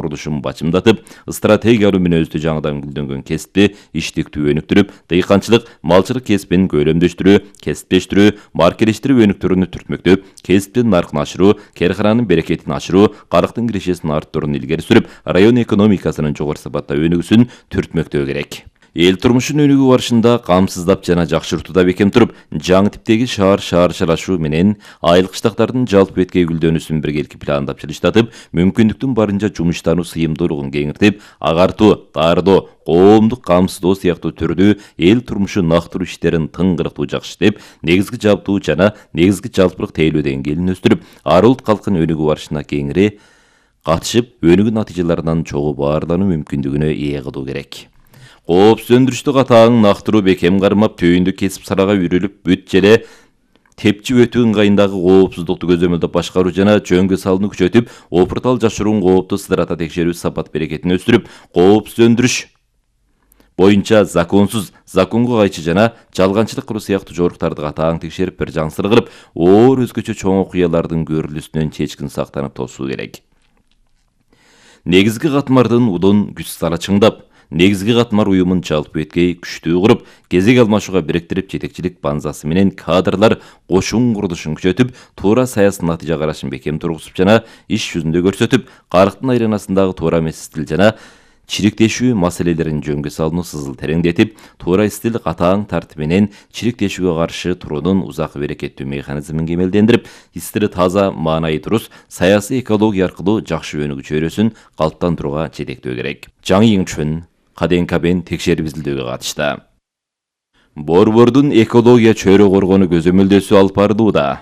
курулушун бачымдатып, стратегиялуу мүнөздүү жаңыдан гүлдөнгөн кесипти иштиктүү өнүктүрүп, дыйканчылык, малчылык кесипин көйлөмдөштүрүү, кесиптештирүү, маркелештирүү өнүктөрүнү түртмөктөп, кесиптин наркын ашыруу, керкананын берекетин ашыруу, карыктын кирешесин арттырууну илгери сүрүп, район экономикасынын жогору сапатта өнүгүүсүн түртмөктөө керек. Эл турмушун өнүгүү барышында камсыздап жана жакшыртууда бекем туруп, жаңы типтеги шаарчылашуу менен айыл кыштактардын жалпы беткей гүлдөнүүсүн биргеликти пландап жылыштатып, мүмкүндүктүн барынча жумуштануу сыйымдуулугун кеңиртип, агартуу, дарыдоо, коомдук камсыздоо сыяктуу түрдүү эл турмушу нактыруу иштерин тыңгырыктуу жакшы иштеп, негизги жабдуу жана негизги жалпылык тейлөө деңгээлин өстүрүп, ар улут калктын өнүгүү барышына кеңири катышып, өнүгүү натыйжаларынан чогуу баарлануу мүмкүндүгүнө ээ кылуу керек. Коопсуз өндүрүштү катаң нактыруу бекем кармап, түйүндү кесип салага үрүлүп бүт желе тепчи өтүү ыңгайындагы коопсуздукту көзөмөлдөп башкаруу жана жөнгө салууну күчөтүп, опуртал жашыруун коопту сыдырата текшерүү сапат берекетин өстүрүп, коопсуз өндүрүш боюнча законсуз, законго кайчы жана жалганчылык кылуу сыяктуу жоруктарды катаң текшерип, бир жансыр кылып, оор өзгөчө чоң окуялардын көрүлүүсүнөн чечкин сактанып тосуу керек. Негизги катмардын удун күч сала чыңдап, негизги катмар уюмун жалпы беткей күчтүү куруп, кезек алмашууга бириктирип, жетекчилик базасы менен кадрлар кошун курулушун күчөтүп, туура саясий натыйжа карашын бекем тургузуп жана иш жүзүндө көрсөтүп, карыктын айланасындагы туура эмес стил жана чириктешүү маселелерин жөнгө салууну сызыл тереңдетип, туура стил катаң тартип менен чириктешүүгө каршы туруунун узак берекеттүү механизмин кемелдендирип, стили таза, маанайы туруз, саясий экология аркылуу жакшы өнүгүү чөйрөсүн калыптандырууга жетектөө керек. Жаңы Йиңчүн КДНКбен текшерип изилдөөгө катышты. Борбордун экология чөйрө коргонуу көзөмөлдөөсү алып барылууда.